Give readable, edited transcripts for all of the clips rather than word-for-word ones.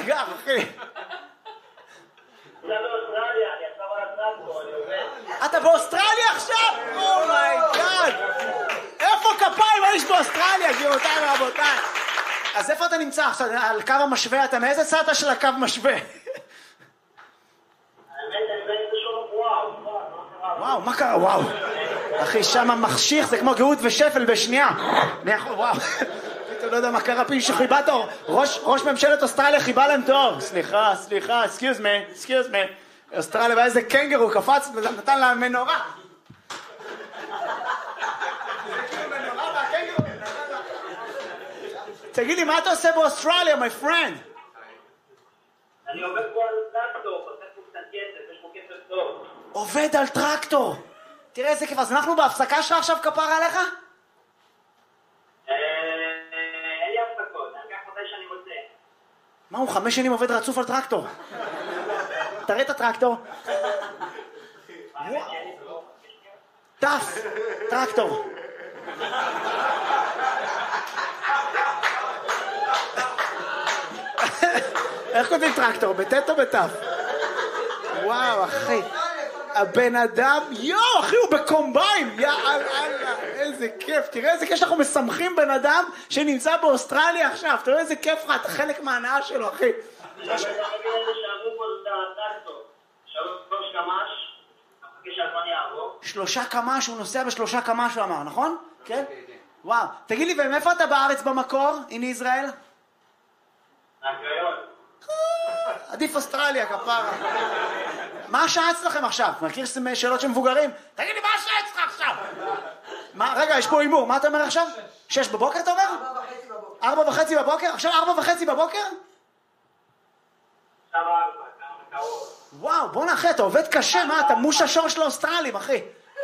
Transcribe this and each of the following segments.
גר, אחי? זה באוסטרליה, אני עכשיו על הטרקטור, אני עובד. אתה באוסטרליה עכשיו? אומייגאד! איפה כפיים האיש באוסטרליה, גבירותיי ורבותיי? אז איפה אתה נמצא עכשיו? על קו המשווה? אתה מאיזה צד של הקו משווה? האמת, אני באיזה שום וואו. וואו, מה קרה? וואו. אחי, שם מחשיך, זה כמו גאות ושפל בשנייה. וואו. אתה לא יודע מה קרה, פי שחיבה תור. ראש ממשלת אוסטרליה חיבה להם תור. סליחה, excuse me. אוסטרליה, ואיזה קנגרו קפץ, נתן לה מנורה. תגיד לי, מה אתה עושה באוסטרליה, my friend? אני עובד פה על טרקטור, עושה פה קצת כסף, יש פה כסף טוב. עובד על טרקטור. תראה איזה כיף, אז אנחנו בהפסקה שלך עכשיו כפרה עליך? אין לי הפסקות, אני אקח מתי שאני רוצה. מה, הוא 5 שנים עובד רצוף על טרקטור? תראה את הטרקטור. טף, טרקטור. איך כותבים טרקטור? בטט או בטף? וואו, אחי. הבן אדם, אחי, הוא בקומביין. יאללה, איזה כיף. תראה איזה כיף שאנחנו משמחים בן אדם שנמצא באוסטרליה עכשיו. תראה איזה כיף לך, אתה חלק מההנאה שלו, אחי. שלושה קמ"ש, הוא נוסע ב3 קמ"ש, הוא אמר, נכון? כן? וואו. תגיד לי, ומאיפה אתה בארץ במקור, in ישראל? מהקריון. עדיף אוסטרליה, כפרה. מה השעה אצלכם עכשיו? מכיר שאלות של מבוגרים? תגיד לי, מה השעה אצלך עכשיו? רגע, יש פה אימור, מה אתה אומר עכשיו? 6 בבוקר אתה אומר? 4:30 בבוקר? עכשיו 4:30 בבוקר? וואו, בוא נאחי, אתה עובד קשה, מה? אתה מוש השור של האוסטרלים, אחי.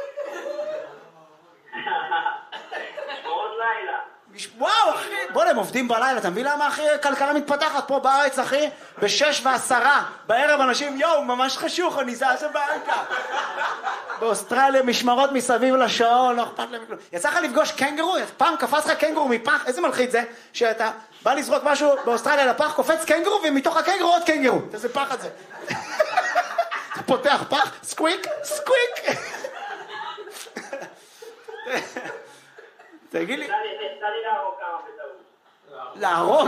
שמורות לילה. וואו, אחי, בוא, הם עובדים בלילה, אתה מבין למה, אחי, כלכלה מתפתחת פה בארץ, אחי? ב6:10 בערב אנשים, ממש חשוך, אני זז הביתה. באוסטרליה משמרות מסביב לשעון, לא אכפת להם כלום. יצא לך לפגוש קנגרו? פעם קפץ לך קנגרו מפח, איזה מלחיץ זה? שאתה בא לזרוק משהו באוסטרליה לפח, קופץ קנגרו, ומתוך הקנגרו עוד קנגרו. איזה פח את זה? אתה פותח פח, סקוויק. תגיד לי... תן לי להרוג כמה בטעות. להרוג?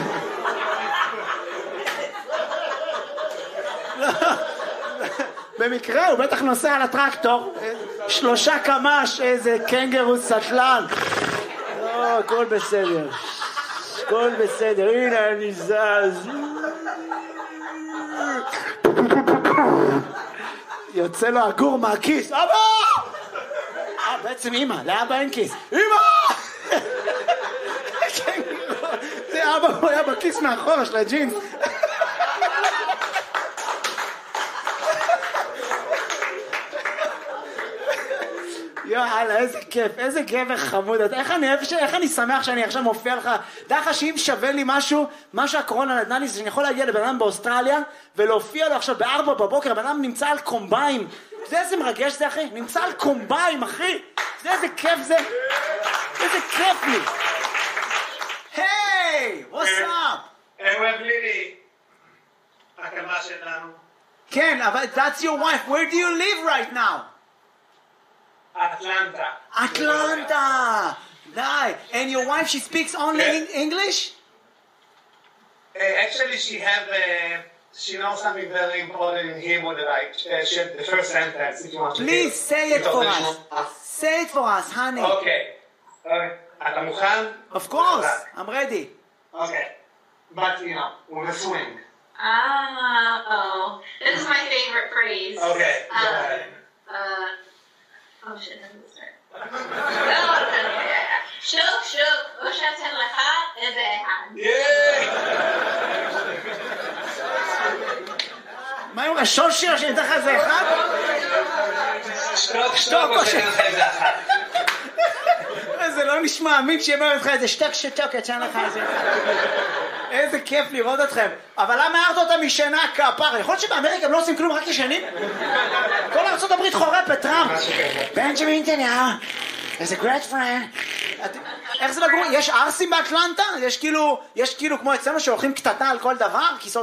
במקרה הוא בטח נוסע על הטרקטור. 3 קמ"ש, איזה קנגרו סטלן. הכל בסדר. הכל בסדר, הנה אני זז. יוצא לו הגור מהכיס. אבא! בעצם אמא, לאבא אין כיס. אמא! זה אבא, הוא היה בכיס מאחורה של הג'ינס. יאללה, איזה כיף, איזה גבר חמוד. איך אני שמח שאני עכשיו מופיע לך. דע לך שאם שווה לי משהו, מה שהקורונה נתנה לי, זה שאני יכול להגיע לבן אדם באוסטרליה ולהופיע לו עכשיו ב4 בבוקר, בן אדם נמצא על קומביין. זה איזה מרגש זה, אחי? נמצא על קומביין, אחי. זה איזה כיף זה. איזה כיף לי. היי, what's up? ערב לילי. הכמה שלנו. כן, אבל that's your wife. Where do you live right now? Atlanta. Nice. And your wife, she speaks only English? Actually, she knows something very important in Hebrew that the first sentence, if you want to hear. Please say it for us. Say it for us, honey. Okay. אתה מוכן? Of course. I'm ready. Okay. But, with a swing. Oh, this is my favorite phrase. Okay. Go ahead. Oh shit, that doesn't start. שוק, או שאתן לך איזה אחד. מה עם השושי או שאתן לך איזה אחד? שתוק או שאתן לך איזה אחד. זה לא נשמע אמין שאומר לך איזה שתוק, אתן לך איזה אחד. איזה כיף לראות אתכם. אבל למה הערת אותה משנה כפר? יכול להיות שבאמריקה הם לא עושים כלום, רק ישנים? כל ארצות הברית חורפת, טראמפ. בנג'מין נתניהו, איזה great friend. איך זה לגור? יש ארסים באטלנטה? יש כאילו כמו אצלנו שהולכים קטטה על כל דבר?